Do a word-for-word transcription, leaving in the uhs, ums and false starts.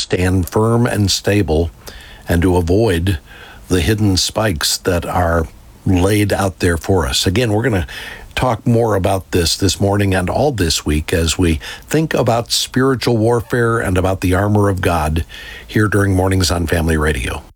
stand firm and stable and to avoid the hidden spikes that are laid out there for us. Again, we're going to talk more about this this morning and all this week as we think about spiritual warfare and about the armor of God here during Mornings on Family Radio.